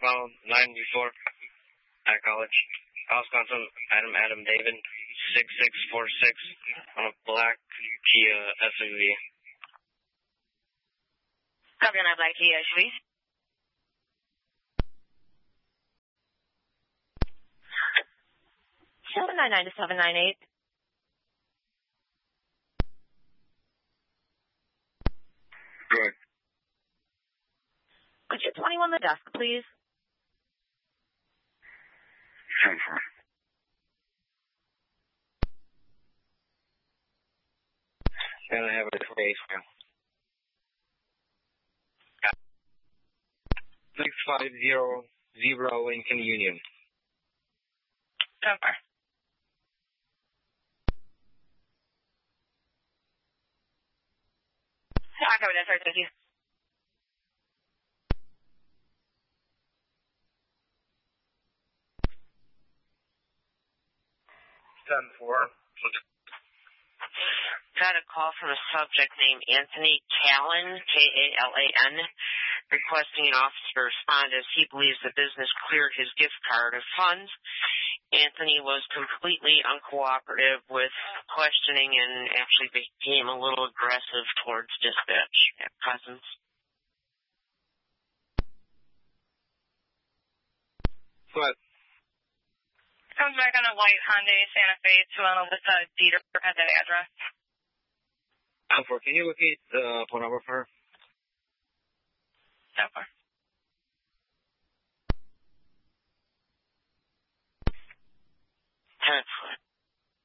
northbound 94 at College. Wisconsin, Adam David, 6646 on a black Kia SUV. Copy on that black Kia SUV. (799 to 798). Good. Could you 21 the desk, please? 10-4. And I have a race now. 6500 Lincoln Union. 10-4. I covered that, sir. Thank you. Got a call from a subject named Anthony Callan, K-A-L-A-N, requesting an officer respond as he believes the business cleared his gift card of funds. Anthony was completely uncooperative with questioning and actually became a little aggressive towards dispatch at present. What? Comes back on a white Hyundai Santa Fe Tuono with a deed or at that address. Can you locate the phone number for her? 10-4. 10-4.